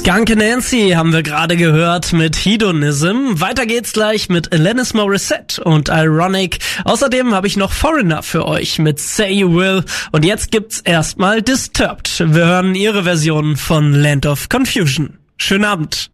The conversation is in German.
Skunk Nancy haben wir gerade gehört mit Hedonism. Weiter geht's gleich mit Alanis Morissette und Ironic. Außerdem habe ich noch Foreigner für euch mit Say You Will. Und jetzt gibt's erstmal Disturbed. Wir hören ihre Version von Land of Confusion. Schönen Abend.